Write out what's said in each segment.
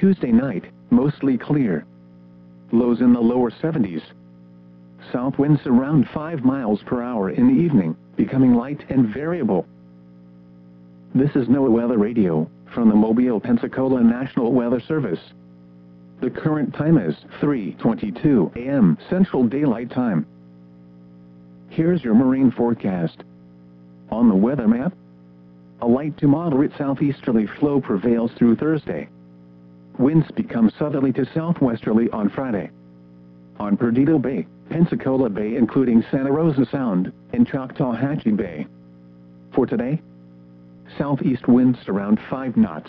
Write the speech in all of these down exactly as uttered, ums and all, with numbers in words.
Tuesday night, mostly clear. Lows in the lower seventies. South winds around five miles per hour in the evening, becoming light and variable. This is NOAA Weather Radio, from the Mobile, Pensacola National Weather Service. The current time is three twenty-two a m Central Daylight Time. Here's your marine forecast. On the weather map, a light to moderate southeasterly flow prevails through Thursday. Winds become southerly to southwesterly on Friday. On Perdido Bay, Pensacola Bay including Santa Rosa Sound, and Choctawhatchee Bay. For today, southeast winds around five knots.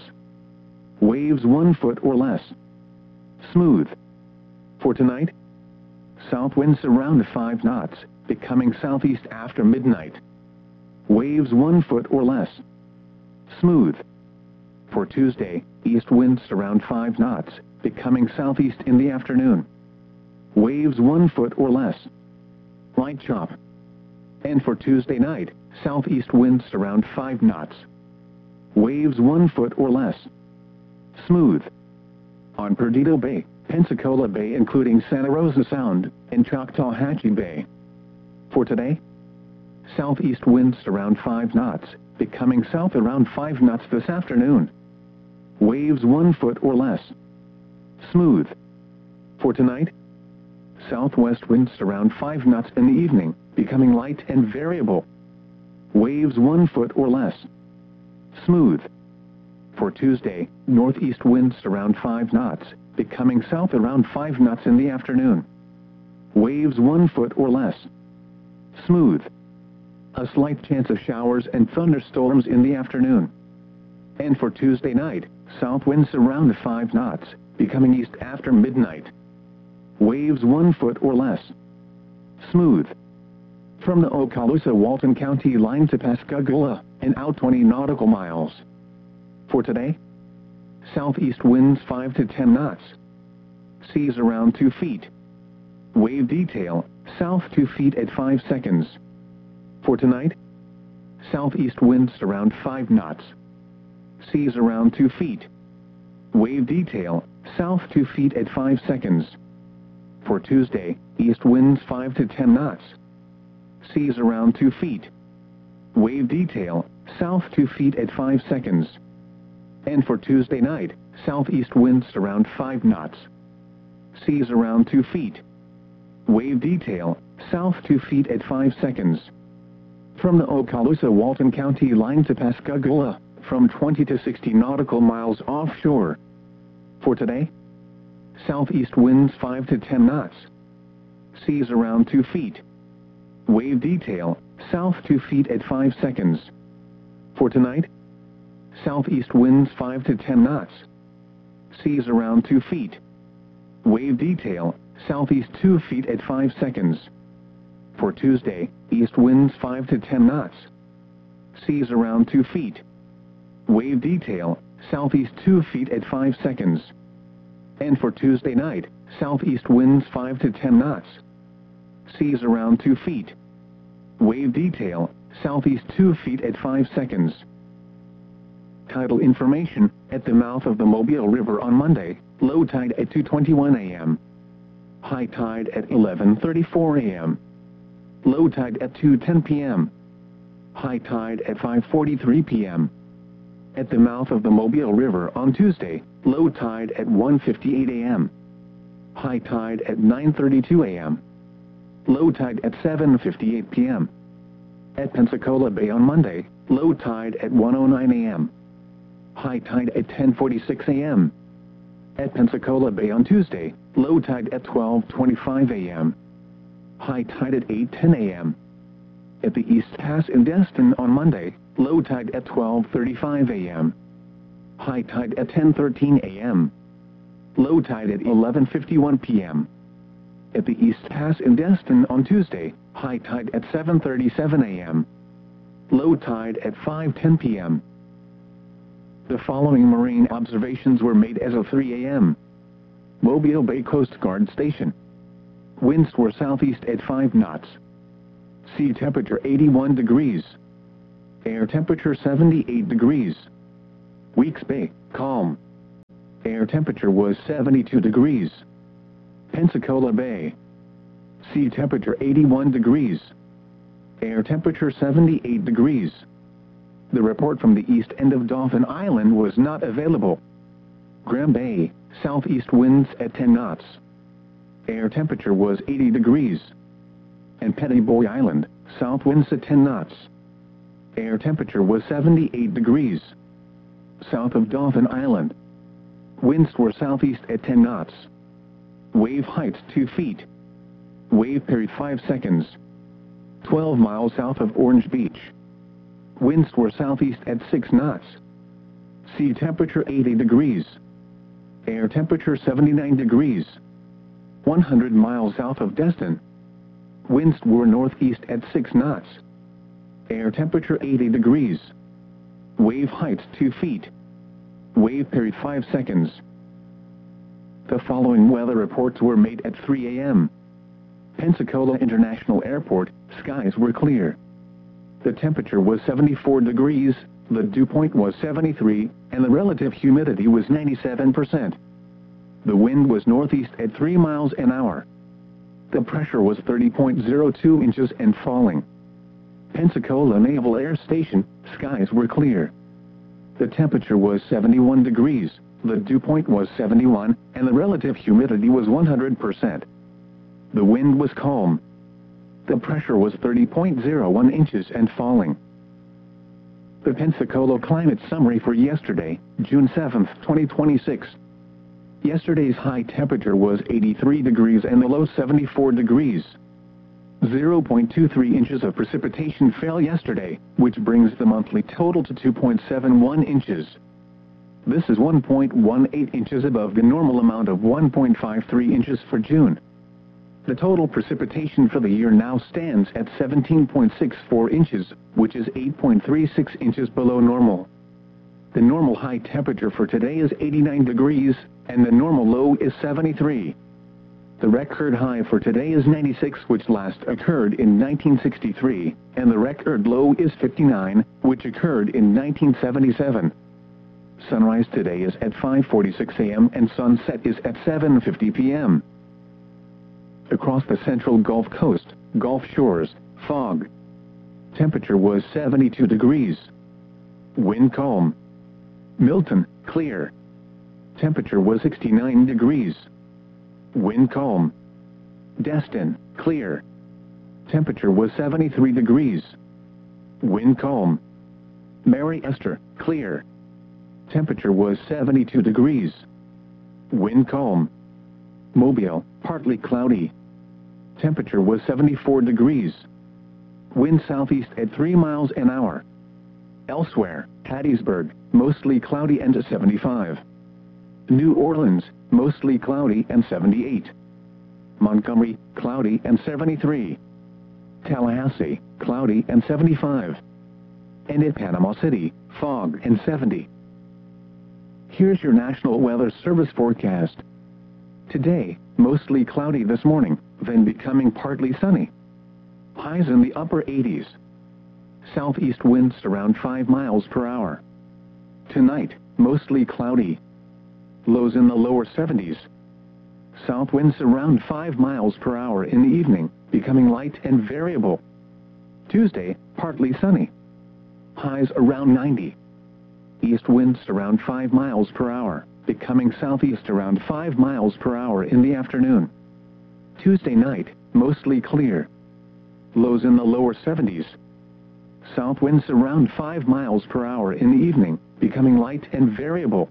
Waves one foot or less. Smooth. For tonight, south winds around five knots, becoming southeast after midnight. Waves one foot or less. Smooth. For Tuesday, east winds around five knots, becoming southeast in the afternoon. Waves one foot or less. Light chop. And for Tuesday night, southeast winds around five knots. Waves one foot or less. Smooth. On Perdido Bay, Pensacola Bay including Santa Rosa Sound, and Choctawhatchee Bay. For today, southeast winds around five knots, becoming south around five knots this afternoon. Waves one foot or less. Smooth. For tonight, southwest winds around five knots in the evening, becoming light and variable. Waves one foot or less. Smooth. For Tuesday, northeast winds around five knots, becoming south around five knots in the afternoon. Waves one foot or less. Smooth. A slight chance of showers and thunderstorms in the afternoon. And for Tuesday night, south winds around five knots, becoming east after midnight. Waves one foot or less. Smooth. From the Okaloosa-Walton County line to Pascagoula, and out twenty nautical miles. For today, southeast winds five to ten knots. Seas around two feet. Wave detail, south two feet at five seconds. For tonight, southeast winds around five knots. Seas around two feet. Wave detail, south two feet at five seconds. For Tuesday, east winds five to ten knots. Seas around two feet. Wave detail, south two feet at five seconds. And for Tuesday night, southeast winds around five knots. Seas around two feet. Wave detail, south two feet at five seconds. From the Okaloosa-Walton County line to Pascagoula, from twenty to sixty nautical miles offshore. For today, southeast winds five to ten knots. Seas around two feet. Wave detail, south two feet at five seconds. For tonight, southeast winds five to ten knots. Seas around two feet. Wave detail, southeast two feet at five seconds. For Tuesday, east winds five to ten knots. Seas around two feet. Wave detail, southeast two feet at five seconds. And for Tuesday night, southeast winds five to ten knots. Seas around two feet. Wave detail, southeast two feet at five seconds. Tidal information, at the mouth of the Mobile River on Monday, low tide at two twenty-one a m High tide at eleven thirty-four a m Low tide at two ten p m High tide at five forty-three p m At the mouth of the Mobile River on Tuesday, low tide at one fifty-eight a m High tide at nine thirty-two a m Low tide at seven fifty-eight p m At Pensacola Bay on Monday, low tide at one oh nine a m High tide at ten forty-six a m At Pensacola Bay on Tuesday, low tide at twelve twenty-five a m High tide at eight ten a m At the East Pass in Destin on Monday, low tide at twelve thirty-five a m High tide at ten thirteen a m Low tide at eleven fifty-one p m At the East Pass in Destin on Tuesday, high tide at seven thirty-seven a m Low tide at five ten p m The following marine observations were made as of three a m Mobile Bay Coast Guard Station. Winds were southeast at five knots. Sea temperature eighty-one degrees. Air temperature seventy-eight degrees. Weeks Bay, calm. Air Air temperature was seventy-two degrees. Pensacola Bay. Sea temperature eighty-one degrees. Air temperature seventy-eight degrees. The report from the east end of Dauphin Island was not available. Graham Bay, southeast winds at ten knots. Air temperature was eighty degrees. And Petty Boy Island, south winds at ten knots. Air temperature was seventy-eight degrees. South of Dauphin Island. Winds were southeast at ten knots. Wave height two feet. Wave period five seconds. twelve miles south of Orange Beach. Winds were southeast at six knots. Sea temperature eighty degrees. Air temperature seventy-nine degrees. one hundred miles south of Destin. Winds were northeast at six knots. Air temperature eighty degrees. Wave height two feet. Wave period five seconds. The following weather reports were made at three A M Pensacola International Airport, skies were clear. The temperature was seventy-four degrees, the dew point was seventy-three, and the relative humidity was ninety-seven percent. The wind was northeast at three miles an hour. The pressure was thirty point zero two inches and falling. Pensacola Naval Air Station, skies were clear. The temperature was seventy-one degrees, the dew point was seventy-one, and the relative humidity was one hundred percent. The wind was calm. The pressure was thirty point zero one inches and falling. The Pensacola climate summary for yesterday, June seventh, twenty twenty-six. Yesterday's high temperature was eighty-three degrees and the low seventy-four degrees. zero point two three inches of precipitation fell yesterday, which brings the monthly total to two point seven one inches. This is one point one eight inches above the normal amount of one point five three inches for June. The total precipitation for the year now stands at seventeen point six four inches, which is eight point three six inches below normal. The normal high temperature for today is eighty-nine degrees, and the normal low is seventy-three. The record high for today is ninety-six, which last occurred in nineteen sixty-three, and the record low is fifty-nine, which occurred in nineteen seventy-seven. Sunrise today is at five forty-six A M and sunset is at seven fifty P M Across the central Gulf Coast, Gulf Shores, fog. Temperature was seventy-two degrees. Wind calm. Milton, clear. Temperature was sixty-nine degrees. Wind calm. Destin, clear. Temperature was seventy-three degrees. Wind calm. Mary Esther, clear. Temperature was seventy-two degrees. Wind calm. Mobile, partly cloudy. Temperature was seventy-four degrees. Wind southeast at three miles an hour. Elsewhere, Hattiesburg, mostly cloudy and seventy-five. New Orleans, mostly cloudy and seventy-eight. Montgomery, cloudy and seventy-three. Tallahassee, cloudy and seventy-five. And at Panama City, fog and seventy. Here's your National Weather Service forecast. Today, mostly cloudy this morning, then becoming partly sunny. Highs in the upper eighties. Southeast winds around five miles per hour. Tonight, mostly cloudy. Lows in the lower seventies. South winds around five miles per hour in the evening, becoming light and variable. Tuesday, partly sunny. Highs around ninety. East winds around five miles per hour, becoming southeast around five miles per hour in the afternoon. Tuesday night, mostly clear. Lows in the lower seventies. South winds around five miles per hour in the evening, becoming light and variable.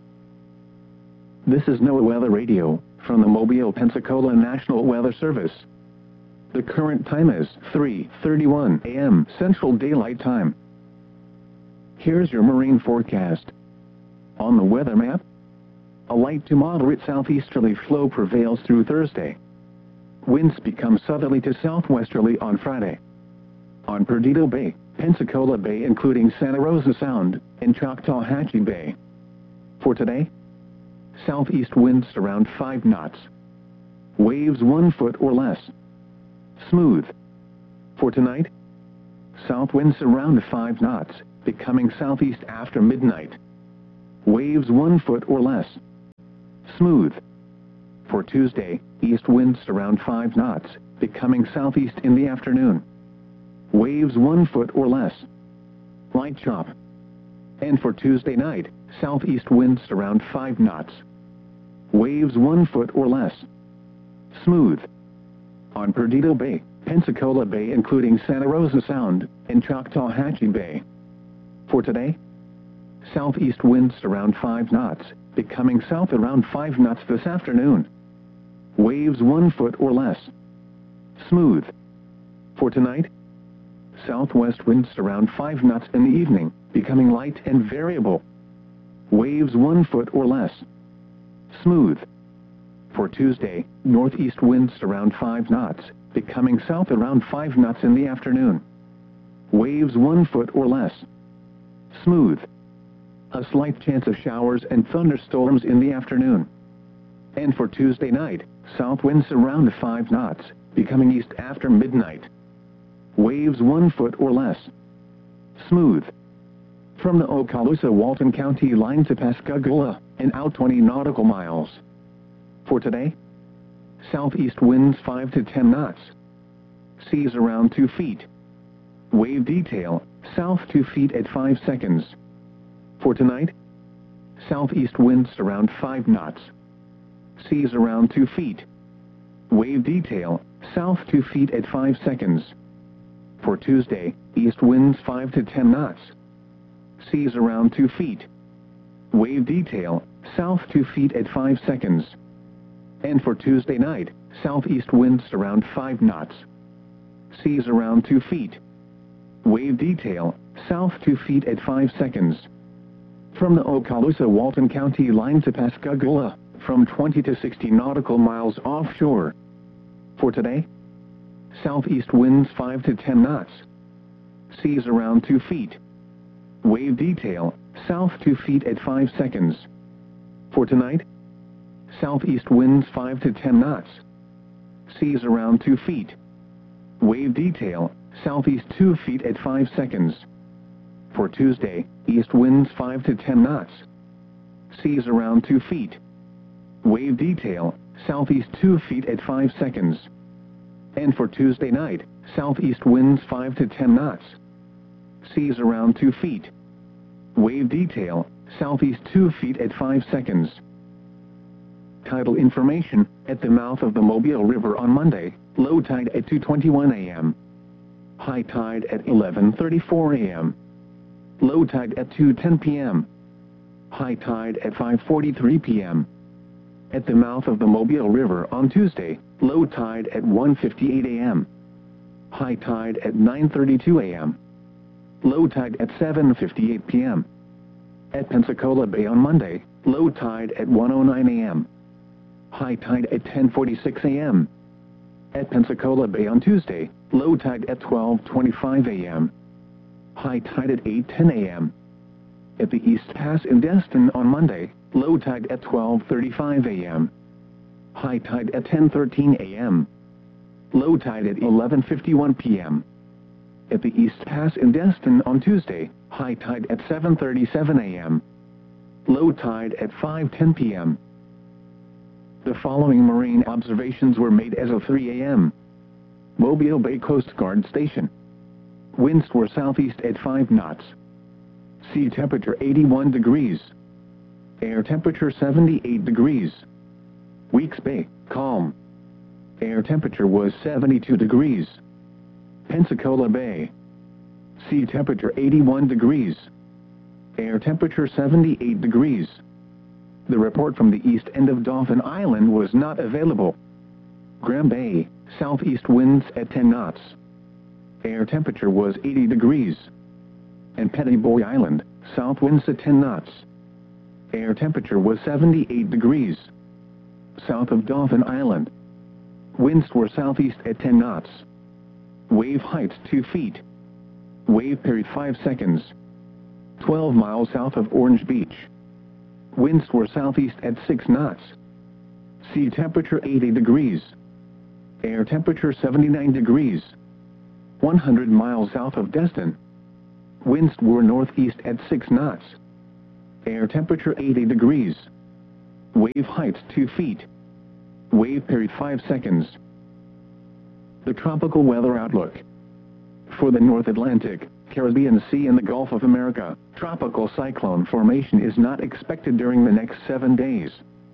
This is NOAA Weather Radio, from the Mobile, Pensacola National Weather Service. The current time is three thirty-one A M Central Daylight Time. Here's your marine forecast. On the weather map, a light to moderate southeasterly flow prevails through Thursday. Winds become southerly to southwesterly on Friday. On Perdido Bay, Pensacola Bay including Santa Rosa Sound, and Choctawhatchee Bay. For today, southeast winds around five knots. Waves one foot or less. Smooth. For tonight, south winds around five knots, becoming southeast after midnight. Waves one foot or less. smooth. For Tuesday, east winds around five knots, becoming southeast in the afternoon. Waves one foot or less. Light chop. And for Tuesday night, southeast winds around five knots. Waves one foot or less. Smooth. On Perdido Bay, Pensacola Bay including Santa Rosa Sound, and Choctawhatchee Bay. For today, southeast winds around five knots, becoming south around five knots this afternoon. Waves one foot or less. Smooth. For tonight, southwest winds around five knots in the evening, becoming light and variable. Waves one foot or less. Smooth. For Tuesday, northeast winds around five knots, becoming south around five knots in the afternoon. Waves one foot or less. Smooth. A slight chance of showers and thunderstorms in the afternoon. And for Tuesday night, south winds around five knots, becoming east after midnight. Waves one foot or less. Smooth. From the Okaloosa-Walton County line to Pascagoula, and out twenty nautical miles. For today, southeast winds five to ten knots. Seas around two feet. Wave detail, south two feet at five seconds. For tonight, southeast winds around five knots. Seas around two feet. Wave detail, south two feet at five seconds. For Tuesday, east winds five to ten knots. Seas around two feet. Wave detail, south two feet at five seconds. And for Tuesday night, southeast winds around five knots. Seas around two feet. Wave detail, south two feet at five seconds. From the Okaloosa-Walton County line to Pascagoula, from twenty to sixty nautical miles offshore. For today, southeast winds five to ten knots. Seas around two feet. Wave detail, south two feet at five seconds. For tonight, southeast winds five to ten knots. Seas around two feet. Wave detail, southeast two feet at five seconds. For Tuesday, east winds five to ten knots. Seas around two feet. Wave detail, southeast two feet at five seconds. And for Tuesday night, southeast winds five to ten knots. Seas around two feet. Wave detail, southeast two feet at five seconds. Tidal information, at the mouth of the Mobile River on Monday, low tide at two twenty-one a m High tide at eleven thirty-four a m Low tide at two ten p m High tide at five forty-three p m At the mouth of the Mobile River on Tuesday, low tide at one fifty-eight a m High tide at nine thirty-two a m Low tide at seven fifty-eight p m At Pensacola Bay on Monday, low tide at one oh nine a m High tide at ten forty-six a m At Pensacola Bay on Tuesday, low tide at twelve twenty-five a m High tide at eight ten a m At the East Pass in Destin on Monday, low tide at twelve thirty-five a m High tide at ten thirteen a m Low tide at eleven fifty-one p m At the East Pass in Destin on Tuesday, high tide at seven thirty-seven a m Low tide at five ten p m The following marine observations were made as of three a m Mobile Bay Coast Guard Station. Winds were southeast at five knots. Sea temperature eighty-one degrees. Air temperature seventy-eight degrees. Weeks Bay, calm. Air temperature was seventy-two degrees. Pensacola Bay. Sea temperature eighty-one degrees. Air temperature seventy-eight degrees. The report from the east end of Dauphin Island was not available. Graham Bay, southeast winds at ten knots. Air temperature was eighty degrees. And Petty Boy Island, south winds at ten knots. Air temperature was seventy-eight degrees. South of Dauphin Island. Winds were southeast at ten knots. Wave height two feet. Wave period five seconds. twelve miles south of Orange Beach. Winds were southeast at six knots. Sea temperature eighty degrees. Air temperature seventy-nine degrees. one hundred miles south of Destin. Winds were northeast at six knots. Air temperature eighty degrees. Wave height two feet. Wave period five seconds. The tropical weather outlook. For the North Atlantic, Caribbean Sea and the Gulf of America, tropical cyclone formation is not expected during the next seven days.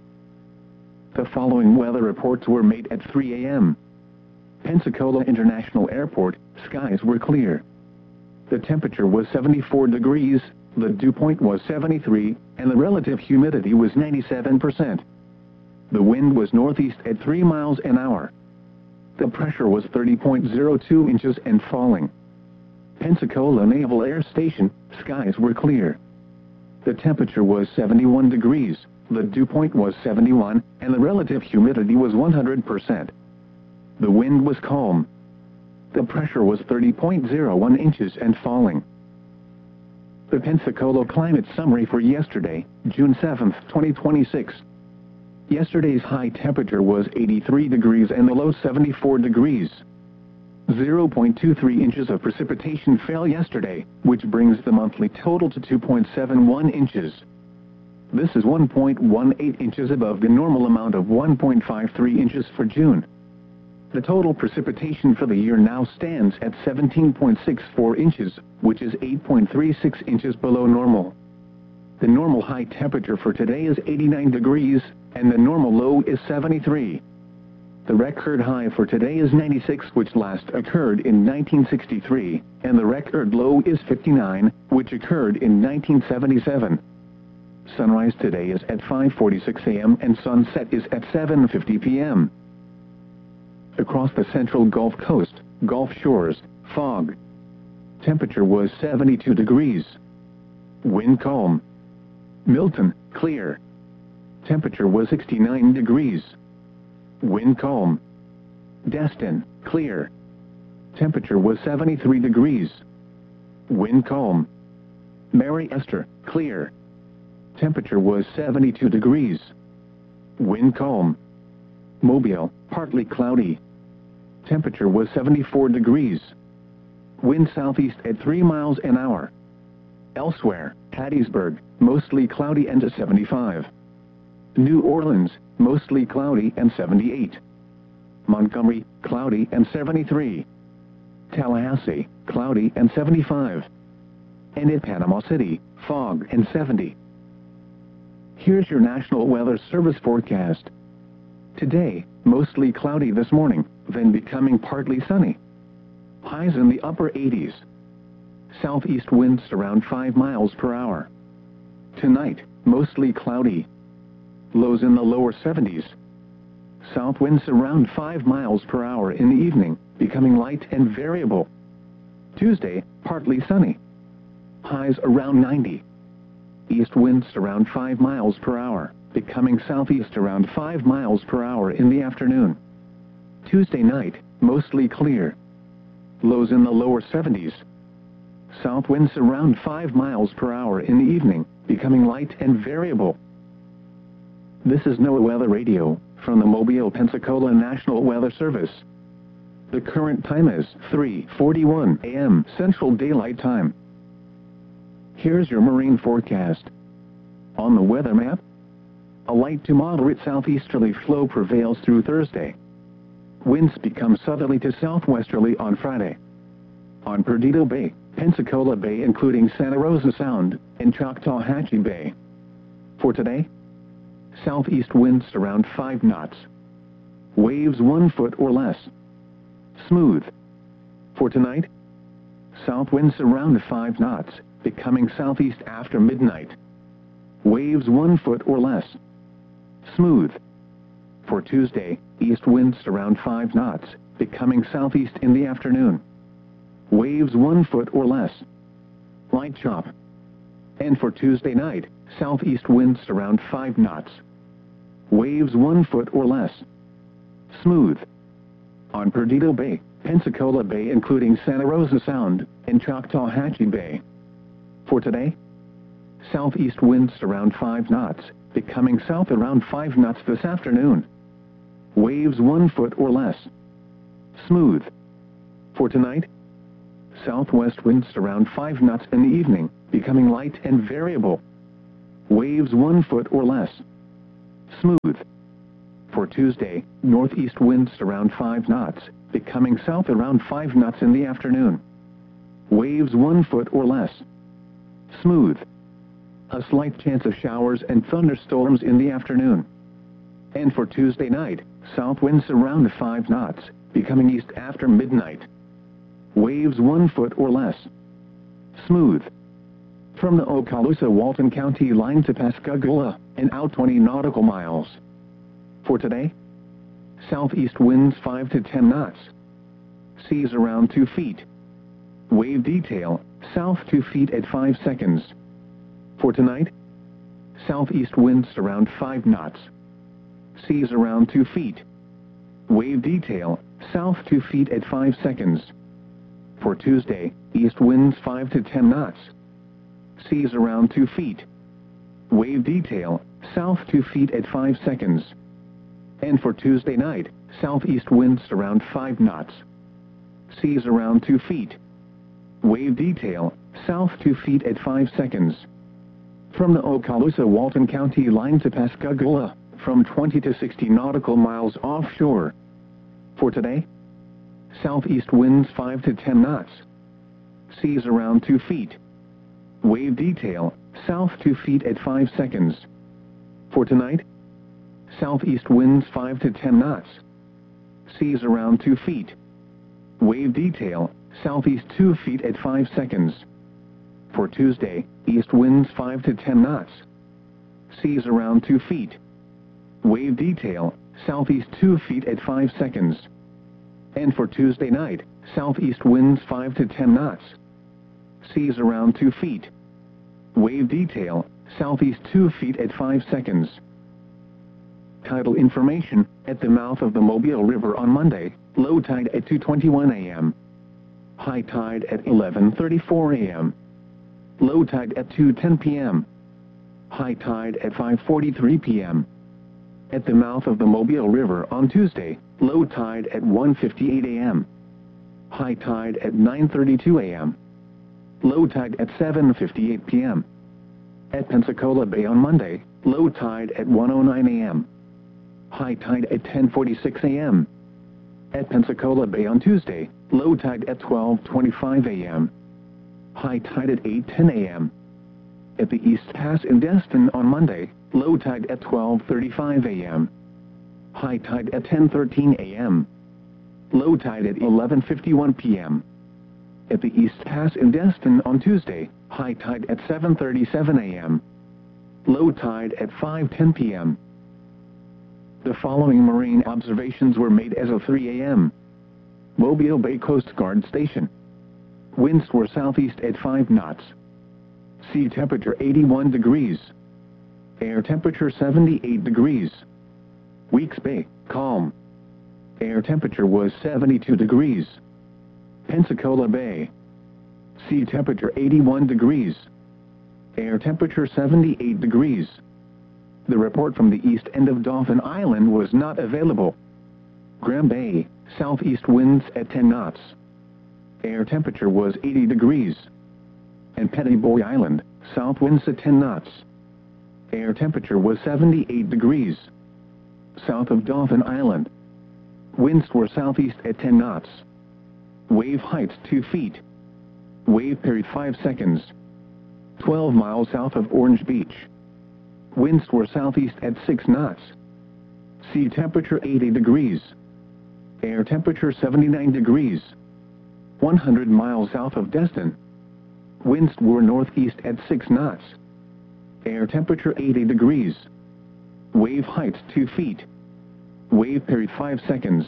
The following weather reports were made at three A M Pensacola International Airport, skies were clear. The temperature was seventy-four degrees, the dew point was seventy-three, and the relative humidity was ninety-seven percent. The wind was northeast at three miles an hour. The pressure was thirty point zero two inches and falling. Pensacola Naval Air Station, skies were clear. The temperature was seventy-one degrees, the dew point was seventy-one, and the relative humidity was one hundred percent. The wind was calm. The pressure was thirty point zero one inches and falling. The Pensacola climate summary for yesterday, June seventh, twenty twenty-six. Yesterday's high temperature was eighty-three degrees and the low seventy-four degrees. zero point two three inches of precipitation fell yesterday, which brings the monthly total to two point seven one inches. This is one point one eight inches above the normal amount of one point five three inches for June. The total precipitation for the year now stands at seventeen point six four inches, which is eight point three six inches below normal. The normal high temperature for today is eighty-nine degrees, and the normal low is seventy-three. The record high for today is ninety-six, which last occurred in nineteen sixty-three, and the record low is fifty-nine, which occurred in nineteen seventy-seven. Sunrise today is at five forty-six A M and sunset is at seven fifty P M Across the central Gulf Coast, Gulf Shores, fog. Temperature was seventy-two degrees. Wind calm. Milton, clear. Temperature was sixty-nine degrees. Wind calm. Destin, clear. Temperature was seventy-three degrees. Wind calm. Mary Esther, clear. Temperature was seventy-two degrees. Wind calm. Mobile, partly cloudy. Temperature was seventy-four degrees. Wind southeast at three miles an hour. Elsewhere, Hattiesburg, mostly cloudy and seventy-five. New Orleans, mostly cloudy and seventy-eight. Montgomery, cloudy and seventy-three. Tallahassee, cloudy and seventy-five. And at Panama City, fog and seventy. Here's your National Weather Service forecast. Today, mostly cloudy this morning, then becoming partly sunny. Highs in the upper eighties. Southeast winds around five miles per hour. Tonight, mostly cloudy. Lows in the lower seventies. South winds around five miles per hour in the evening, becoming light and variable. Tuesday, partly sunny. Highs around ninety. East winds around five miles per hour, becoming southeast around five miles per hour in the afternoon. Tuesday night, mostly clear. Lows in the lower seventies. South winds around five miles per hour in the evening, becoming light and variable. This is NOAA Weather Radio, from the Mobile, Pensacola National Weather Service. The current time is three forty-one A M Central Daylight Time. Here's your marine forecast. On the weather map, a light to moderate southeasterly flow prevails through Thursday. Winds become southerly to southwesterly on Friday. On Perdido Bay, Pensacola Bay including Santa Rosa Sound, and Choctawhatchee Bay. For today, southeast winds around five knots. Waves one foot or less. Smooth. For tonight, south winds around five knots, becoming southeast after midnight. Waves one foot or less. Smooth. For Tuesday, east winds around five knots, becoming southeast in the afternoon. Waves one foot or less. Light chop. And for Tuesday night, southeast winds around five knots. Waves one foot or less. Smooth. On Perdido Bay, Pensacola Bay including Santa Rosa Sound, and Choctawhatchee Bay. For today, southeast winds around five knots, becoming south around five knots this afternoon. Waves one foot or less. Smooth. For tonight, southwest winds around five knots in the evening, becoming light and variable. Waves one foot or less. smooth. For Tuesday, northeast winds around five knots, becoming south around five knots in the afternoon. Waves one foot or less. Smooth. A slight chance of showers and thunderstorms in the afternoon. And for Tuesday night, south winds around five knots, becoming east after midnight. Waves one foot or less. Smooth. From the Okaloosa-Walton County line to Pascagoula, and out twenty nautical miles. For today, southeast winds five to ten knots. Seas around two feet. Wave detail, south two feet at five seconds. For tonight, southeast winds around five knots. Seas around two feet. Wave detail, south two feet at five seconds. For Tuesday, east winds five to ten knots. Seas around two feet. Wave detail, south two feet at five seconds. And for Tuesday night, southeast winds around five knots. Seas around two feet. Wave detail, south two feet at five seconds. From the Okaloosa-Walton County line to Pascagoula, from twenty to sixty nautical miles offshore. For today, southeast winds five to ten knots. Seas around two feet. Wave detail, south two feet at five seconds. For tonight, southeast winds five to ten knots. Seas around two feet. Wave detail, southeast two feet at five seconds. For Tuesday, east winds five to ten knots. Seas around two feet. Wave detail, southeast two feet at five seconds. And for Tuesday night, southeast winds five to ten knots. Seas around two feet. Wave detail, southeast two feet at five seconds. Tidal information, at the mouth of the Mobile River on Monday, low tide at two twenty-one a m High tide at eleven thirty-four a m Low tide at two ten p m High tide at five forty-three p m At the mouth of the Mobile River on Tuesday, low tide at one fifty-eight a m High tide at nine thirty-two a m Low tide at seven fifty-eight p m At Pensacola Bay on Monday, low tide at one oh nine a m High tide at ten forty-six a m At Pensacola Bay on Tuesday, low tide at twelve twenty-five a m High tide at eight ten a m At the East Pass in Destin on Monday, low tide at twelve thirty-five a m High tide at ten thirteen a m Low tide at eleven fifty-one p m At the East Pass in Destin on Tuesday, high tide at seven thirty-seven a m Low tide at five ten p m The following marine observations were made as of three a m Mobile Bay Coast Guard Station. Winds were southeast at five knots. Sea temperature eighty-one degrees. Air temperature seventy-eight degrees. Weeks Bay, calm. Air temperature was seventy-two degrees. Pensacola Bay. Sea temperature eighty-one degrees. Air temperature seventy-eight degrees. The report from the east end of Dauphin Island was not available. Graham Bay, southeast winds at ten knots. Air temperature was eighty degrees. And Petty Boy Island, south winds at ten knots. Air temperature was seventy-eight degrees. South of Dauphin Island. Winds were southeast at ten knots. Wave height two feet. Wave period five seconds. twelve miles south of Orange Beach. Winds were southeast at six knots. Sea temperature eighty degrees. Air temperature seventy-nine degrees. one hundred miles south of Destin. Winds were northeast at six knots. Air temperature eighty degrees. Wave height two feet. Wave period five seconds.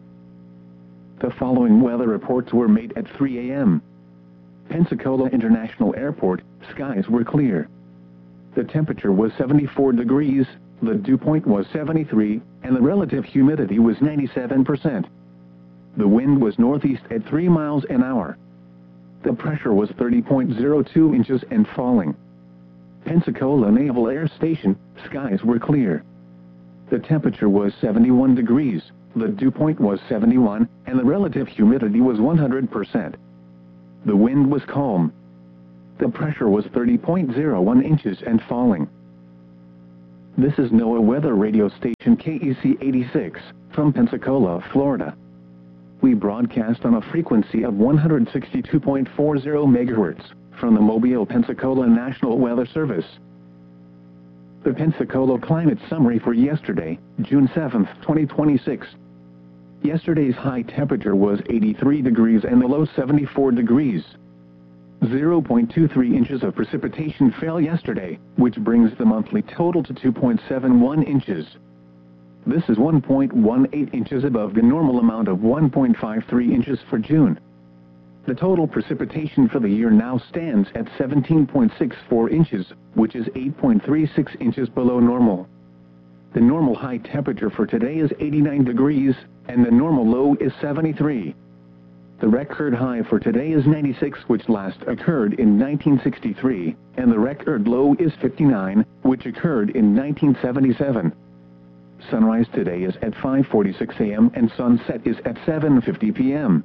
The following weather reports were made at three a m Pensacola International Airport, skies were clear. The temperature was seventy-four degrees, the dew point was seventy-three, and the relative humidity was ninety-seven percent. The wind was northeast at three miles an hour. The pressure was thirty point zero two inches and falling. Pensacola Naval Air Station, skies were clear. The temperature was seventy-one degrees, the dew point was seventy-one, and the relative humidity was one hundred percent. The wind was calm. The pressure was thirty point zero one inches and falling. This is NOAA Weather Radio Station K E C eighty-six, from Pensacola, Florida. We broadcast on a frequency of one hundred sixty-two point four zero megahertz, from the Mobile, Pensacola National Weather Service. The Pensacola Climate Summary for yesterday, June seventh, twenty twenty-six. Yesterday's high temperature was eighty-three degrees and the low seventy-four degrees. zero point two three inches of precipitation fell yesterday, which brings the monthly total to two point seven one inches. This is one point one eight inches above the normal amount of one point five three inches for June. The total precipitation for the year now stands at seventeen point six four inches, which is eight point three six inches below normal. The normal high temperature for today is eighty-nine degrees, and the normal low is seventy-three. The record high for today is ninety-six, which last occurred in nineteen sixty-three, and the record low is fifty-nine, which occurred in nineteen seventy-seven. Sunrise today is at five forty-six a m and sunset is at seven fifty p m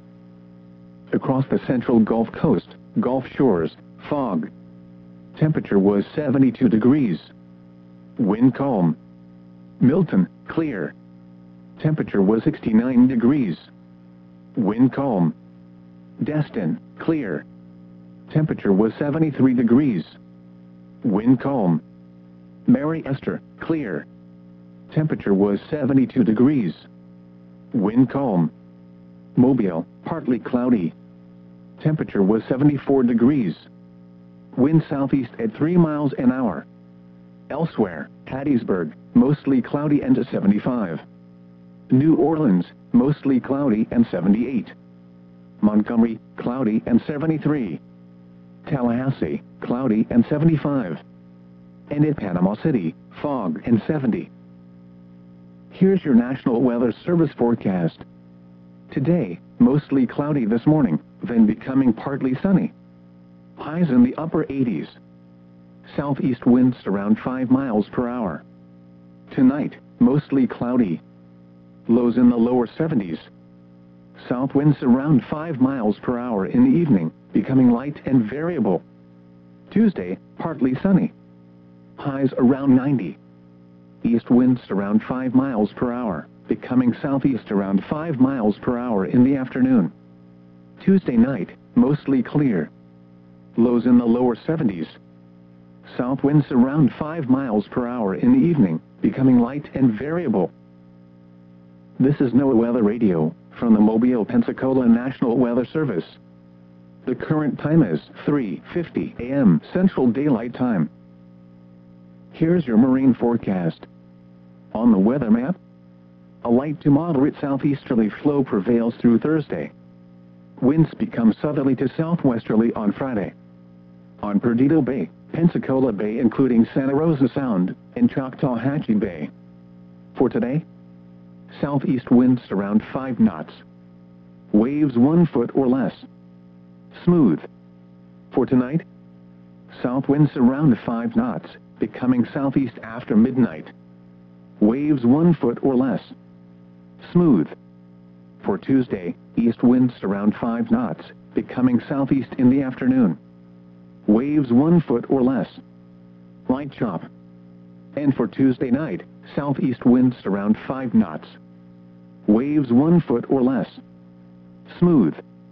Across the central Gulf Coast, Gulf Shores, fog. Temperature was seventy-two degrees. Wind calm. Milton, clear. Temperature was sixty-nine degrees. Wind calm. Destin, clear. Temperature was seventy-three degrees. Wind calm. Mary Esther, clear. Temperature was seventy-two degrees. Wind calm. Mobile, partly cloudy. Temperature was seventy-four degrees. Wind southeast at three miles an hour. Elsewhere, Hattiesburg, mostly cloudy and seventy-five. New Orleans, mostly cloudy and seventy-eight. Montgomery, cloudy and seventy-three. Tallahassee, cloudy and seventy-five. And at Panama City, fog and seventy. Here's your National Weather Service forecast. Today, mostly cloudy this morning, then becoming partly sunny. Highs in the upper eighties. Southeast winds around five miles per hour. Tonight, mostly cloudy. Lows in the lower seventies. South winds around five miles per hour in the evening, becoming light and variable. Tuesday, partly sunny. Highs around ninety. East winds around five miles per hour, becoming southeast around five miles per hour in the afternoon. Tuesday night, mostly clear. Lows in the lower seventies. South winds around five miles per hour in the evening, becoming light and variable. This is NOAA Weather Radio, from the Mobile, Pensacola National Weather Service. The current time is three fifty a m Central Daylight Time. Here's your marine forecast. On the weather map, a light to moderate southeasterly flow prevails through Thursday. Winds become southerly to southwesterly on Friday. On Perdido Bay, Pensacola Bay including Santa Rosa Sound, and Choctawhatchee Bay. For today, southeast winds around five knots. Waves one foot or less. Smooth. For tonight, south winds around five knots, becoming southeast after midnight. Waves one foot or less. Smooth. For Tuesday, east winds around five knots, becoming southeast in the afternoon. Waves one foot or less. Light chop. And for Tuesday night, southeast winds around five knots. Waves one foot or less. Smooth.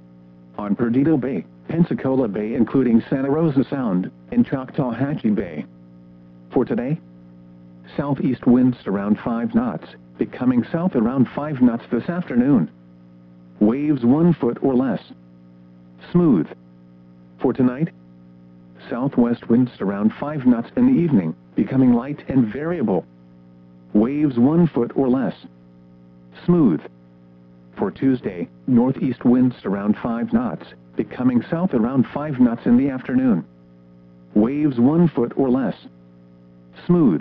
On Perdido Bay, Pensacola Bay including Santa Rosa Sound, and Choctawhatchee Bay. For today, southeast winds around five knots, becoming south around five knots this afternoon. Waves one foot or less. Smooth. For tonight, southwest winds around five knots in the evening, becoming light and variable. Waves one foot or less. Smooth. For Tuesday, northeast winds around five knots, becoming south around five knots in the afternoon. Waves one foot or less. Smooth.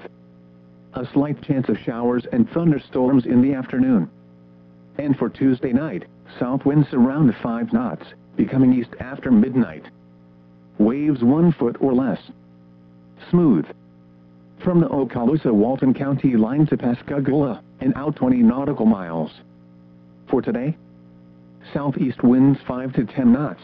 A slight chance of showers and thunderstorms in the afternoon. And for Tuesday night, south winds around five knots, becoming east after midnight. Waves one foot or less. Smooth. From the Okaloosa-Walton County line to Pascagoula, and out twenty nautical miles. For today, southeast winds five to ten knots.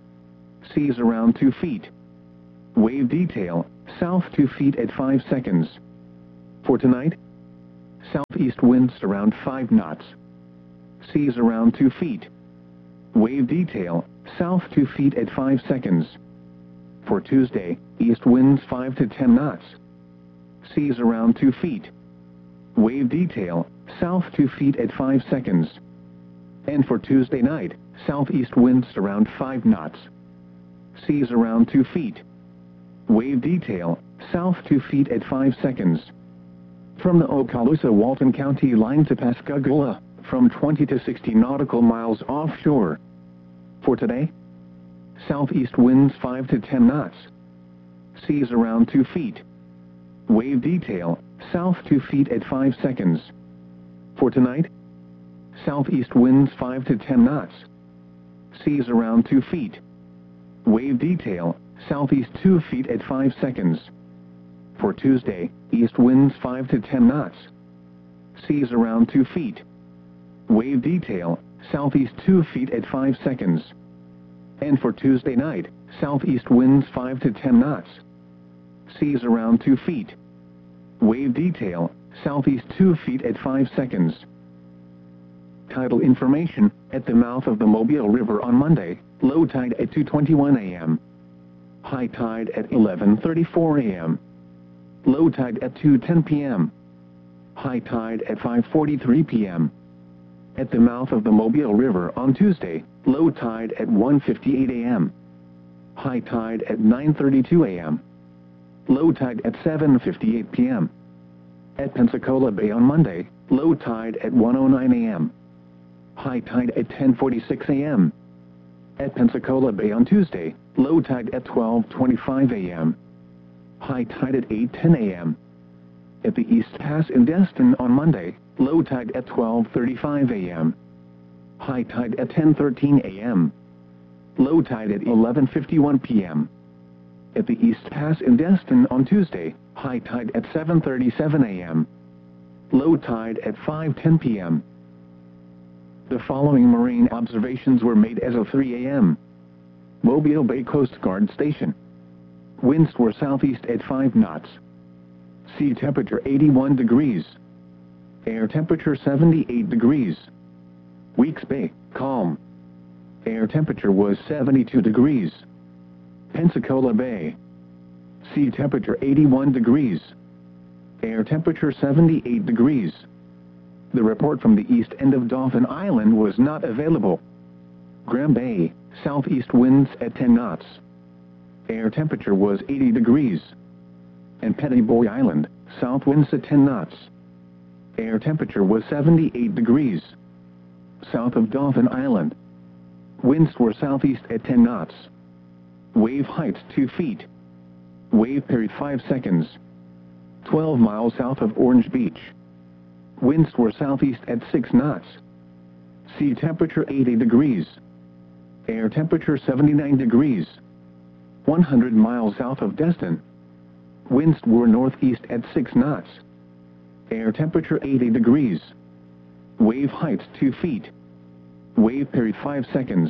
Seas around two feet. Wave detail, south two feet at five seconds. For tonight, southeast winds around five knots. Seas around two feet. Wave detail, south two feet at five seconds. For Tuesday, east winds five to ten knots. Seas around two feet. Wave detail, south two feet at five seconds. And for Tuesday night, southeast winds around five knots. Seas around two feet. Wave detail, south two feet at five seconds. From the Okaloosa-Walton County line to Pascagoula, from twenty to sixty nautical miles offshore. For today, southeast winds five to ten knots. Seas around two feet. Wave detail, south two feet at five seconds. For tonight, southeast winds five to ten knots. Seas around two feet. Wave detail, southeast two feet at five seconds. For Tuesday, east winds five to ten knots. Seas around two feet. Wave detail, southeast two feet at five seconds. And for Tuesday night, southeast winds five to ten knots. Seas around two feet. Wave detail, southeast two feet at five seconds. Tidal information, at the mouth of the Mobile River on Monday, low tide at two twenty-one a m High tide at eleven thirty-four a m Low tide at two ten p m High tide at five forty-three p m At the mouth of the Mobile River on Tuesday, low tide at one fifty-eight a m High tide at nine thirty-two a m Low tide at seven fifty-eight p m At Pensacola Bay on Monday, low tide at one oh nine a m High tide at ten forty-six a m At Pensacola Bay on Tuesday, low tide at twelve twenty-five a m High tide at eight ten a m At the East Pass in Destin on Monday, low tide at twelve thirty-five a m High tide at ten thirteen a m Low tide at eleven fifty-one p m At the East Pass in Destin on Tuesday, high tide at seven thirty-seven a m Low tide at five ten p m The following marine observations were made as of three a m Mobile Bay Coast Guard Station. Winds were southeast at five knots. Sea temperature eighty-one degrees. Air temperature seventy-eight degrees. Weeks Bay, calm. Air temperature was seventy-two degrees. Pensacola Bay. Sea temperature eighty-one degrees. Air temperature seventy-eight degrees. The report from the east end of Dauphin Island was not available. Graham Bay, southeast winds at ten knots. Air temperature was eighty degrees. And Petty Boy Island, south winds at ten knots. Air temperature was seventy-eight degrees. South of Dauphin Island. Winds were southeast at ten knots. Wave height two feet. Wave period five seconds. twelve miles south of Orange Beach. Winds were southeast at six knots. Sea temperature eighty degrees. Air temperature seventy-nine degrees. one hundred miles south of Destin. Winds were northeast at six knots. Air temperature eighty degrees. Wave height two feet. Wave period five seconds.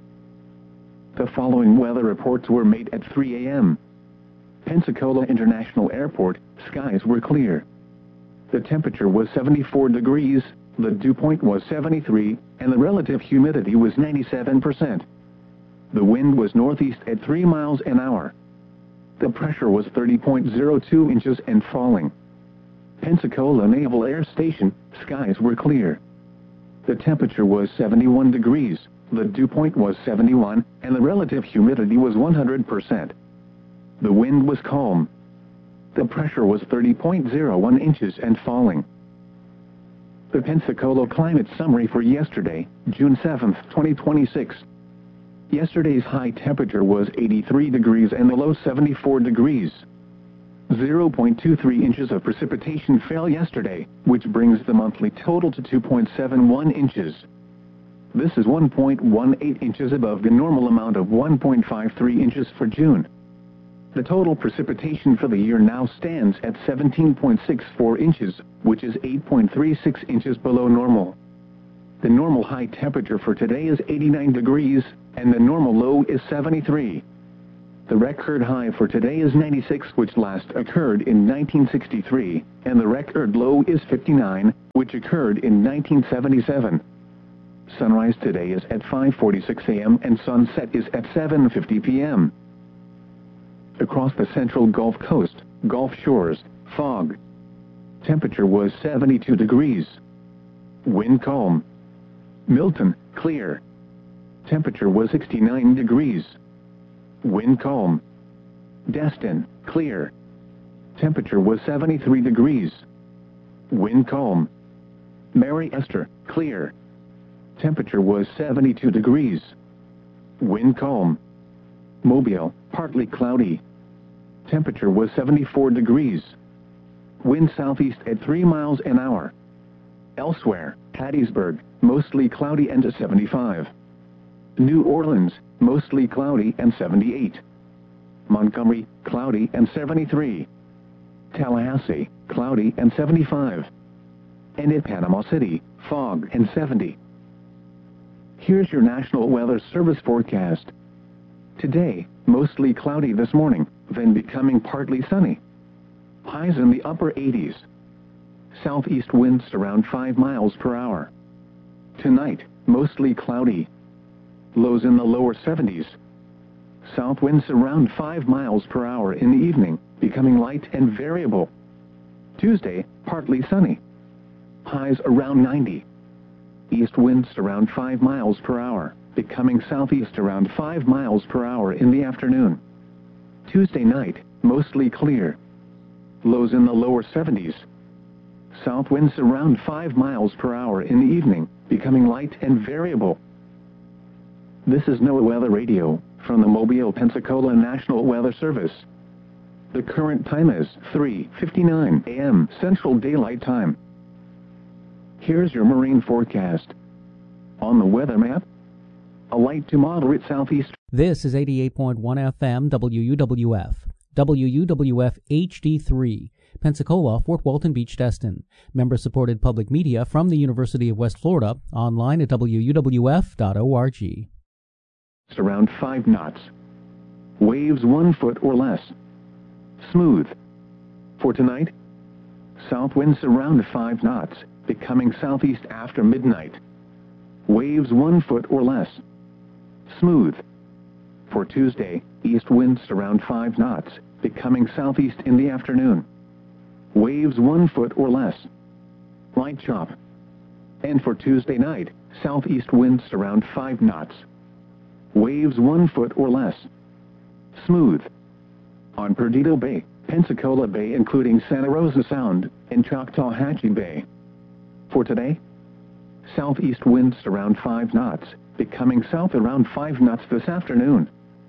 The following weather reports were made at three a m Pensacola International Airport, skies were clear. The temperature was seventy-four degrees, the dew point was seventy-three, and the relative humidity was ninety-seven percent. The wind was northeast at three miles an hour. The pressure was thirty point zero two inches and falling. Pensacola Naval Air Station, skies were clear. The temperature was seventy-one degrees, the dew point was seventy-one, and the relative humidity was one hundred percent. The wind was calm. The pressure was thirty point zero one inches and falling. The Pensacola climate summary for yesterday, June seventh, twenty twenty-six. Yesterday's high temperature was eighty-three degrees and the low seventy-four degrees. zero point two three inches of precipitation fell yesterday, which brings the monthly total to two point seven one inches. This is one point one eight inches above the normal amount of one point five three inches for June. The total precipitation for the year now stands at seventeen point six four inches, which is eight point three six inches below normal. The normal high temperature for today is eighty-nine degrees, and the normal low is seventy-three. The record high for today is ninety-six, which last occurred in nineteen sixty-three, and the record low is fifty-nine, which occurred in nineteen seventy-seven. Sunrise today is at five forty-six a m and sunset is at seven fifty p m Across the central Gulf Coast, Gulf Shores, fog. Temperature was seventy-two degrees. Wind calm. Milton, clear. Temperature was sixty-nine degrees. Wind calm. Destin, clear. Temperature was seventy-three degrees. Wind calm. Mary Esther, clear. Temperature was seventy-two degrees. Wind calm. Mobile, partly cloudy. Temperature was seventy-four degrees. Wind southeast at three miles an hour. Elsewhere, Hattiesburg, mostly cloudy and seventy-five. New Orleans, mostly cloudy and seventy-eight. Montgomery, cloudy and seventy-three. Tallahassee, cloudy and seventy-five. And at Panama City, fog and seventy. Here's your National Weather Service forecast. Today, mostly cloudy this morning, then becoming partly sunny. Highs in the upper eighties. Southeast winds around five miles per hour. Tonight, mostly cloudy. Lows in the lower seventies. South winds around five miles per hour in the evening, becoming light and variable. Tuesday, partly sunny. Highs around ninety. East winds around five miles per hour, becoming southeast around five miles per hour in the afternoon. Tuesday night, mostly clear. Lows in the lower seventies. South winds around five miles per hour in the evening, becoming light and variable. This is NOAA Weather Radio, from the Mobile, Pensacola National Weather Service. The current time is three fifty-nine a m Central Daylight Time. Here's your marine forecast. On the weather map, a light to moderate southeast. This is eighty-eight point one F M W U W F, W U W F H D three, Pensacola, Fort Walton Beach, Destin. Member-supported public media from the University of West Florida, online at W U W F dot org. Around five knots. Waves one foot or less. Smooth. For tonight, south winds around five knots, becoming southeast after midnight. Waves one foot or less. Smooth. For Tuesday, east winds around five knots, becoming southeast in the afternoon. Waves one foot or less. Light chop. And for Tuesday night, southeast winds around five knots. Waves one foot or less. Smooth. On Perdido Bay, Pensacola Bay including Santa Rosa Sound, and Choctawhatchee Bay. For today, southeast winds around five knots, becoming south around five knots this afternoon.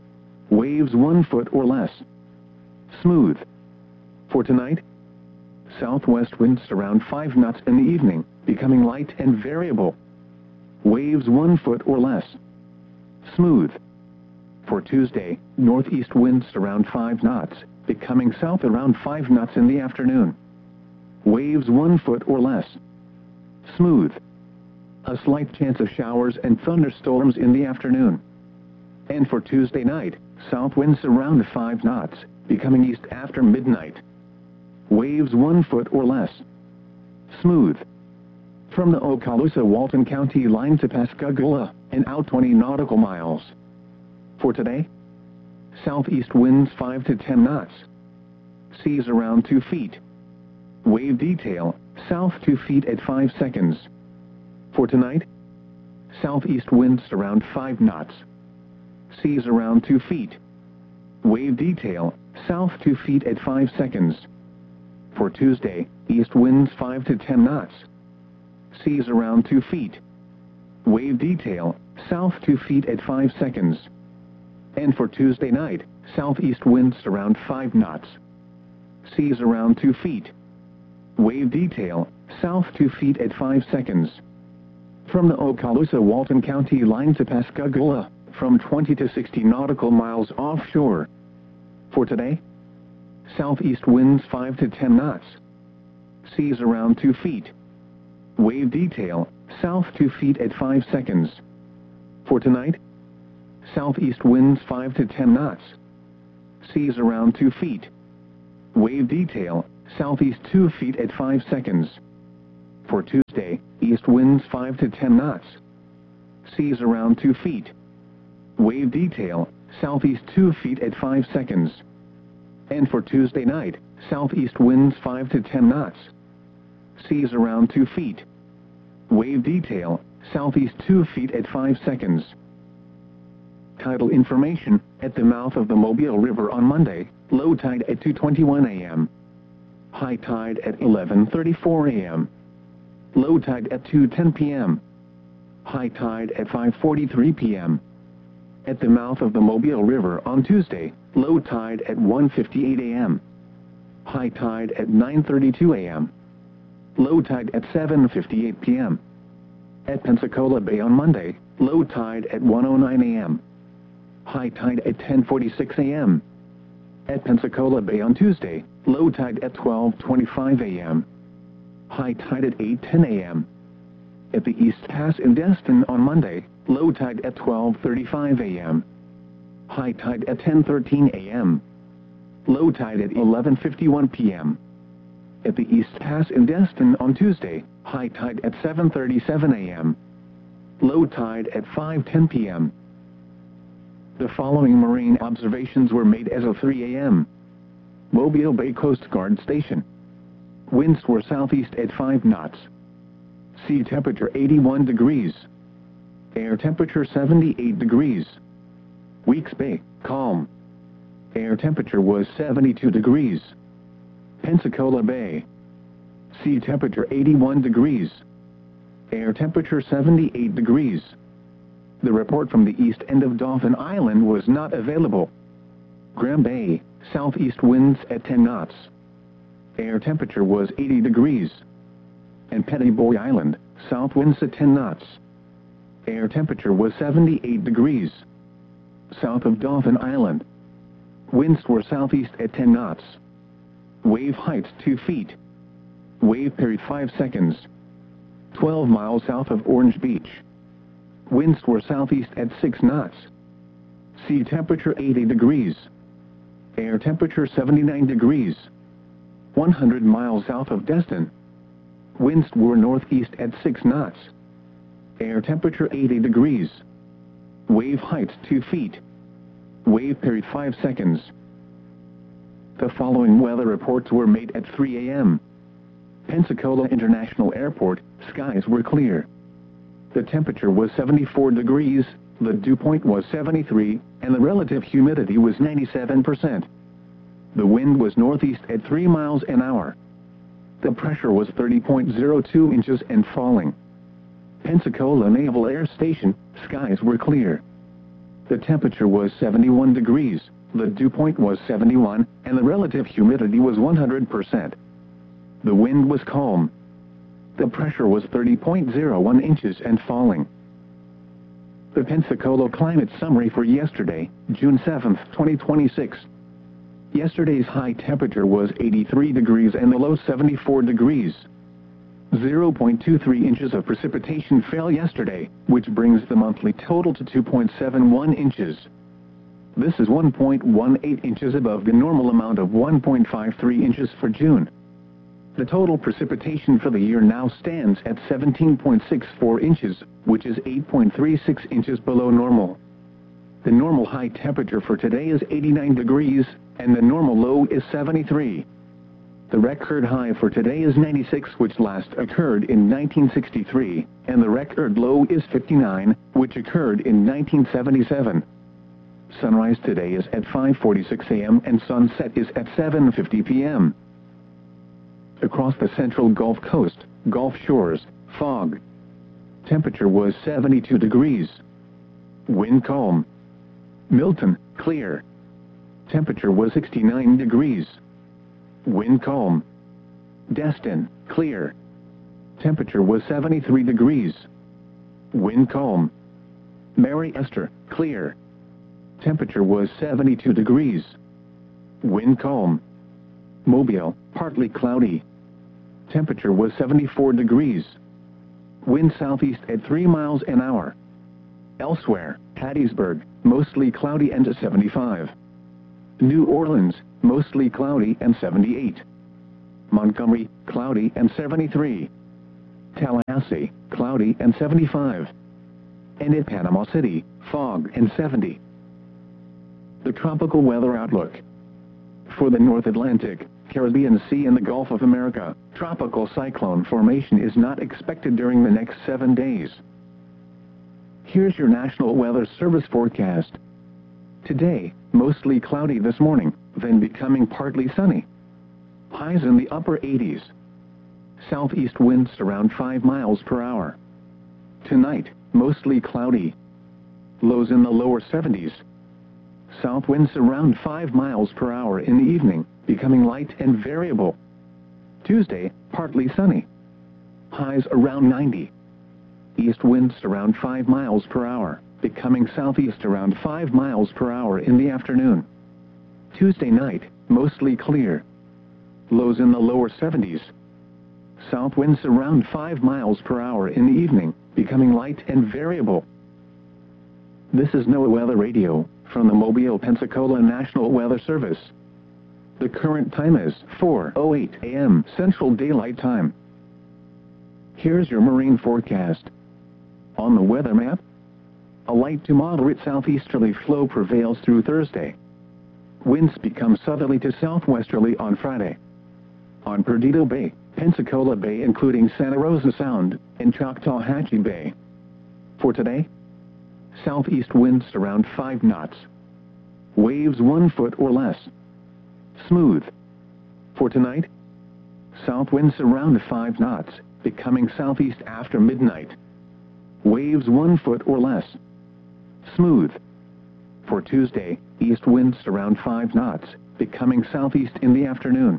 Waves one foot or less. Smooth. For tonight, southwest winds around five knots in the evening, becoming light and variable. Waves one foot or less. Smooth. For Tuesday, northeast winds around five knots, becoming south around five knots in the afternoon. Waves one foot or less. Smooth. A slight chance of showers and thunderstorms in the afternoon. And for Tuesday night, south winds around five knots, becoming east after midnight. Waves one foot or less. Smooth. From the Okaloosa-Walton County line to Pascagoula, and out twenty nautical miles. For today, southeast winds five to ten knots. Seas around two feet. Wave detail, south two feet at five seconds. For tonight, southeast winds around five knots. Seas around two feet. Wave detail, south two feet at five seconds. For Tuesday, east winds five to ten knots. Seas around two feet. Wave detail, south two feet at five seconds. And for Tuesday night, southeast winds around five knots. Seas around two feet. Wave detail, south two feet at five seconds. From the Okaloosa-Walton County line to Pascagoula, from twenty to sixty nautical miles offshore. For today, southeast winds five to ten knots. Seas around two feet. Wave detail, south two feet at five seconds. For tonight, southeast winds five to ten knots. seas around two feet. Wave detail, southeast two feet at five seconds. For Tuesday, east winds five to ten knots. Seas around two feet. Wave detail, southeast two feet at five seconds. And for Tuesday night, southeast winds five to ten knots. Seas around two feet. Wave detail, southeast two feet at five seconds. Tidal information, at the mouth of the Mobile River on Monday, low tide at two twenty-one a m High tide at eleven thirty-four a m Low tide at two ten p m High tide at five forty-three p m At the mouth of the Mobile River on Tuesday, low tide at one fifty-eight a m High tide at nine thirty-two a m Low tide at seven fifty-eight p m At Pensacola Bay on Monday, low tide at one oh nine a m High tide at ten forty-six a m At Pensacola Bay on Tuesday, low tide at twelve twenty-five a m High tide at eight ten a m At the East Pass in Destin on Monday, low tide at twelve thirty-five a m High tide at ten thirteen a m Low tide at eleven fifty-one p m At the East Pass in Destin on Tuesday, high tide at seven thirty-seven a m Low tide at five ten p m The following marine observations were made as of three a m Mobile Bay Coast Guard Station. Winds were southeast at five knots. Sea temperature eighty-one degrees. Air temperature seventy-eight degrees. Weeks Bay, calm. Air temperature was seventy-two degrees. Pensacola Bay. Sea temperature eighty-one degrees. Air temperature seventy-eight degrees. The report from the east end of Dauphin Island was not available. Graham Bay, southeast winds at ten knots. Air temperature was eighty degrees. And Petty Boy Island, south winds at ten knots. Air temperature was seventy-eight degrees. South of Dauphin Island. Winds were southeast at ten knots. Wave height two feet. Wave period five seconds. twelve miles south of Orange Beach. Winds were southeast at six knots. Sea temperature eighty degrees. Air temperature seventy-nine degrees. one hundred miles south of Destin. Winds were northeast at six knots. Air temperature eighty degrees. Wave height two feet. Wave period five seconds. The following weather reports were made at three a m Pensacola International Airport, skies were clear. The temperature was seventy-four degrees, the dew point was seventy-three, and the relative humidity was ninety-seven percent. The wind was northeast at three miles an hour. The pressure was thirty point zero two inches and falling. Pensacola Naval Air Station, skies were clear. The temperature was seventy-one degrees, the dew point was seventy-one, and the relative humidity was one hundred percent. The wind was calm. The pressure was thirty point zero one inches and falling. The Pensacola climate summary for yesterday, June seventh, twenty twenty-six. Yesterday's high temperature was eighty-three degrees and the low seventy-four degrees. zero point two three inches of precipitation fell yesterday, which brings the monthly total to two point seven one inches. This is one point one eight inches above the normal amount of one point five three inches for June. The total precipitation for the year now stands at seventeen point six four inches, which is eight point three six inches below normal. The normal high temperature for today is eighty-nine degrees, and the normal low is seventy-three. The record high for today is ninety-six, which last occurred in nineteen sixty-three, and the record low is fifty-nine, which occurred in nineteen seventy-seven. Sunrise today is at five forty-six a m and sunset is at seven fifty p m Across the central Gulf Coast, Gulf Shores, fog. Temperature was seventy-two degrees. Wind calm. Milton, clear. Temperature was sixty-nine degrees. Wind calm. Destin, clear. Temperature was seventy-three degrees. Wind calm. Mary Esther, clear. Temperature was seventy-two degrees. Wind calm. Mobile, partly cloudy. Temperature was seventy-four degrees. Wind southeast at three miles an hour. Elsewhere, Hattiesburg, mostly cloudy and seventy-five. New Orleans, mostly cloudy and seventy-eight. Montgomery, cloudy and seventy-three. Tallahassee, cloudy and seventy-five. And at Panama City, fog and seventy. The tropical weather outlook. For the North Atlantic, Caribbean Sea and the Gulf of America, tropical cyclone formation is not expected during the next seven days. Here's your National Weather Service forecast. Today, mostly cloudy this morning, then becoming partly sunny. Highs in the upper eighties. Southeast winds around five miles per hour. Tonight, mostly cloudy. Lows in the lower seventies. South winds around five miles per hour in the evening, becoming light and variable. Tuesday, partly sunny. Highs around ninety. East winds around five miles per hour, becoming southeast around five miles per hour in the afternoon. Tuesday night, mostly clear. Lows in the lower seventies. South winds around five miles per hour in the evening, becoming light and variable. This is NOAA Weather Radio, from the Mobile, Pensacola National Weather Service. The current time is four oh eight a m Central Daylight Time. Here's your marine forecast. On the weather map, a light to moderate southeasterly flow prevails through Thursday. Winds become southerly to southwesterly on Friday. On Perdido Bay, Pensacola Bay including Santa Rosa Sound, and Choctawhatchee Bay. For today, southeast winds around five knots. Waves one foot or less. Smooth. For tonight, south winds around five knots, becoming southeast after midnight. Waves one foot or less. Smooth. For Tuesday, east winds around five knots, becoming southeast in the afternoon.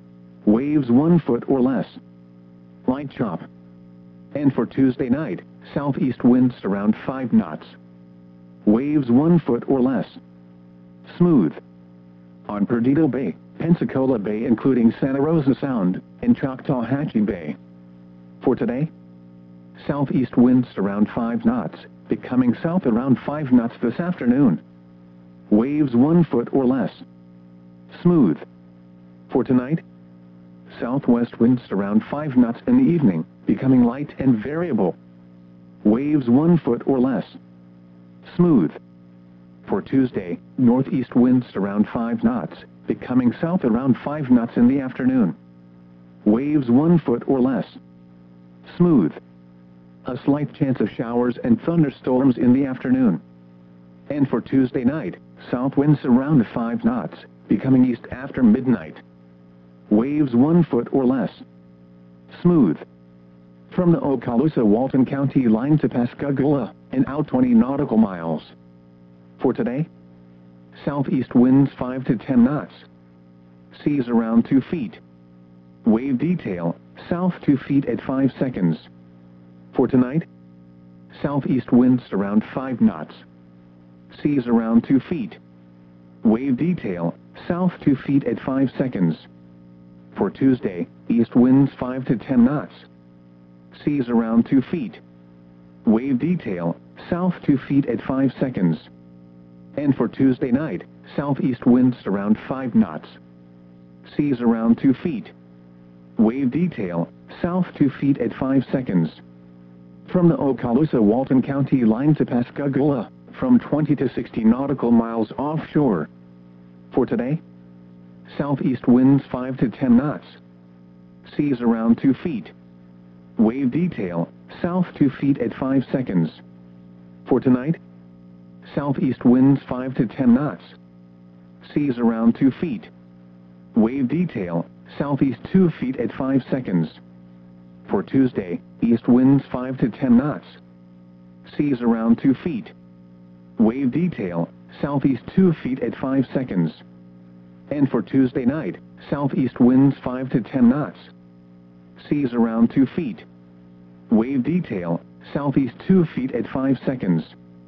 Waves one foot or less. Light chop. And for Tuesday night, southeast winds around five knots. Waves one foot or less. Smooth. On Perdido Bay, Pensacola Bay including Santa Rosa Sound, and Choctawhatchee Bay. For today, southeast winds around five knots, becoming south around five knots this afternoon. Waves one foot or less. Smooth. For tonight, southwest winds around five knots in the evening, becoming light and variable. Waves one foot or less. Smooth. For Tuesday, northeast winds around five knots, becoming south around five knots in the afternoon. Waves one foot or less. Smooth. A slight chance of showers and thunderstorms in the afternoon. And for Tuesday night, south winds around five knots, becoming east after midnight. Waves one foot or less. Smooth. From the Okaloosa-Walton County line to Pascagoula, and out twenty nautical miles. For today, southeast winds five to ten knots. Seas around two feet. Wave detail, south two feet at five seconds. For tonight, southeast winds around five knots. Seas around two feet. Wave detail, south two feet at five seconds. For Tuesday, east winds five to ten knots. Seas around two feet. Wave detail, south two feet at five seconds. And for Tuesday night, southeast winds around five knots. Seas around two feet. Wave detail, south two feet at five seconds. From the Okaloosa-Walton County line to Pascagoula, from twenty to sixty nautical miles offshore. For today, southeast winds five to ten knots. Seas around two feet. Wave detail, south two feet at five seconds. For tonight, southeast winds five to ten knots. Seas around two feet. Wave detail, southeast two feet at five seconds. For Tuesday, east winds five to ten knots. Seas around two feet. Wave detail, southeast two feet at five seconds. And for Tuesday night, southeast winds five to ten knots. Seas around two feet. Wave detail, southeast two feet at five seconds.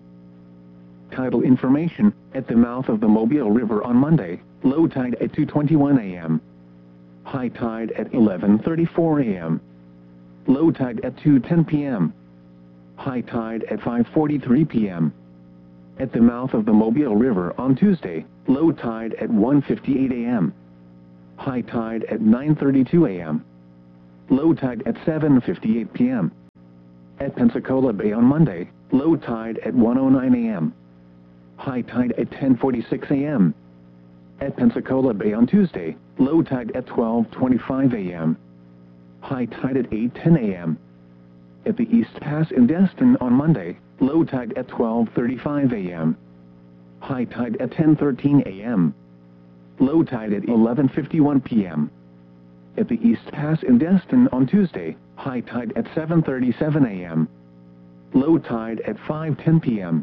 Tidal information, at the mouth of the Mobile River on Monday, low tide at two twenty-one a m High tide at eleven thirty-four a m Low tide at two ten p m High tide at five forty-three p m At the mouth of the Mobile River on Tuesday, low tide at one fifty-eight a m High tide at nine thirty-two a m Low tide at seven fifty-eight p m At Pensacola Bay on Monday, low tide at one oh nine a m High tide at ten forty-six a m At Pensacola Bay on Tuesday, low tide at twelve twenty-five a m High tide at eight ten a m At the East Pass in Destin on Monday, low tide at twelve thirty-five a m High tide at ten thirteen a m Low tide at eleven fifty-one p m At the East Pass in Destin on Tuesday, high tide at seven thirty-seven a m Low tide at five ten p m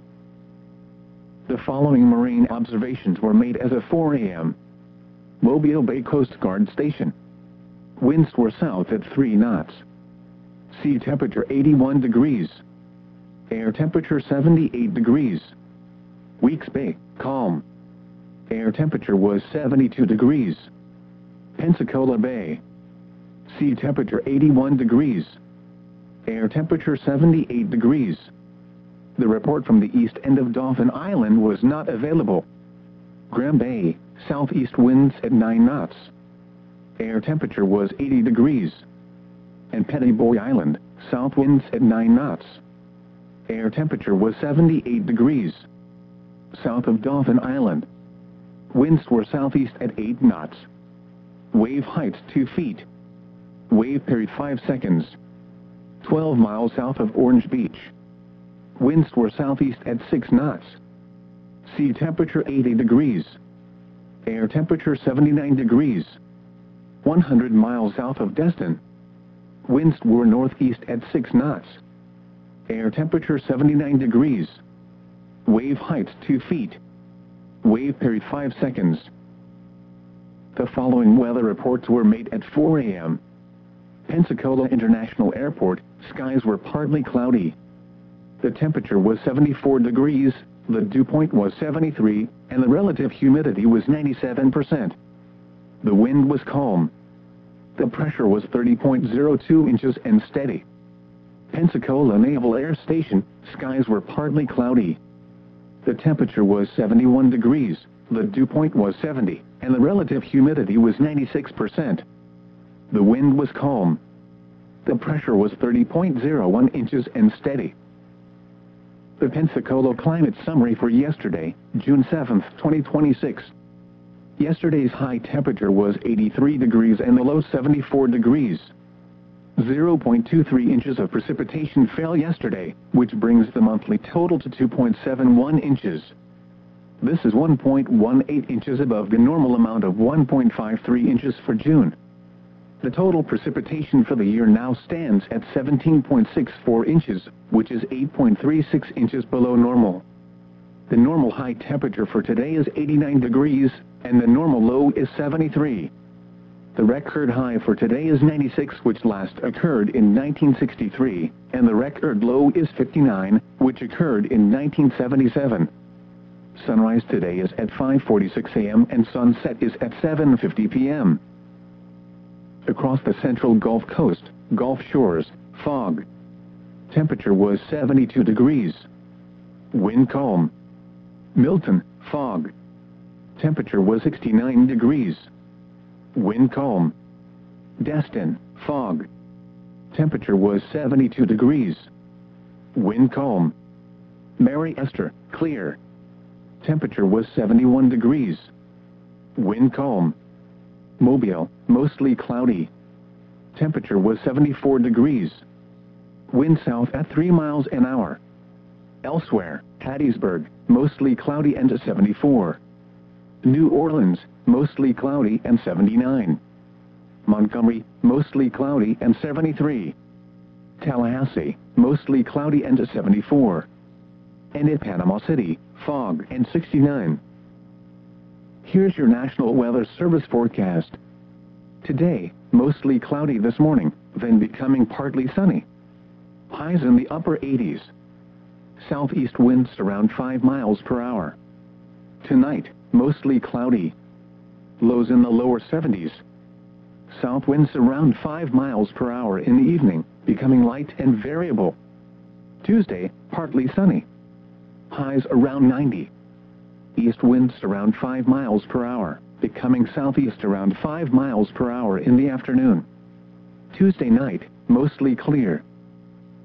The following marine observations were made as of four a m Mobile Bay Coast Guard Station. Winds were south at three knots. Sea temperature eighty-one degrees. Air temperature seventy-eight degrees. Weeks Bay, calm. Air temperature was seventy-two degrees. Pensacola Bay. Sea temperature eighty-one degrees. Air temperature seventy-eight degrees. The report from the east end of Dauphin Island was not available. Graham Bay, southeast winds at nine knots. Air temperature was eighty degrees. And Petty Boy Island, south winds at nine knots. Air temperature was seventy-eight degrees. South of Dauphin Island. Winds were southeast at eight knots. Wave height two feet. Wave period five seconds. twelve miles south of Orange Beach. Winds were southeast at six knots. Sea temperature eighty degrees. Air temperature seventy-nine degrees. one hundred miles south of Destin. Winds were northeast at six knots. Air temperature seventy-nine degrees. Wave height two feet. Wave period five seconds. The following weather reports were made at four a m Pensacola International Airport, skies were partly cloudy. The temperature was seventy-four degrees, the dew point was seventy-three, and the relative humidity was ninety-seven percent. The wind was calm. The pressure was thirty point zero two inches and steady. Pensacola Naval Air Station, skies were partly cloudy. The temperature was seventy-one degrees, the dew point was seventy, and the relative humidity was ninety-six percent. The wind was calm. The pressure was thirty point zero one inches and steady. The Pensacola Climate Summary for yesterday, June seventh, twenty twenty-six. Yesterday's high temperature was eighty-three degrees and the low seventy-four degrees. zero point two three inches of precipitation fell yesterday, which brings the monthly total to two point seven one inches. This is one point one eight inches above the normal amount of one point five three inches for June. The total precipitation for the year now stands at seventeen point six four inches, which is eight point three six inches below normal. The normal high temperature for today is eighty-nine degrees, and the normal low is seventy-three. The record high for today is ninety-six, which last occurred in nineteen sixty-three, and the record low is fifty-nine, which occurred in nineteen seventy-seven. Sunrise today is at five forty-six a m and sunset is at seven fifty p m Across the central Gulf Coast, Gulf Shores, fog. Temperature was seventy-two degrees. Wind calm. Milton, fog. Temperature was sixty-nine degrees. Wind calm. Destin, fog. Temperature was seventy-two degrees. Wind calm. Mary Esther, clear. Temperature was seventy-one degrees. Wind calm. Mobile, mostly cloudy. Temperature was seventy-four degrees. Wind south at three miles an hour. Elsewhere, Hattiesburg, mostly cloudy and seventy-four. New Orleans, mostly cloudy and seventy-nine. Montgomery, mostly cloudy and seventy-three. Tallahassee, mostly cloudy and seventy-four. And at Panama City, fog and sixty-nine. Here's your National Weather Service forecast. Today, mostly cloudy this morning, then becoming partly sunny. Highs in the upper eighties. Southeast winds around five miles per hour. Tonight, mostly cloudy. Lows in the lower seventies. South winds around five miles per hour in the evening, becoming light and variable. Tuesday, partly sunny. highs around ninety. East winds around five miles per hour, becoming southeast around five miles per hour in the afternoon. Tuesday night, mostly clear.